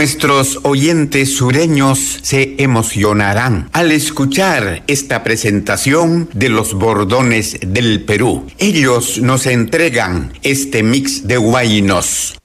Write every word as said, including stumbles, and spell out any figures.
Nuestros oyentes sureños se emocionarán al escuchar esta presentación de los Bordones del Perú. Ellos nos entregan este mix de huaynos.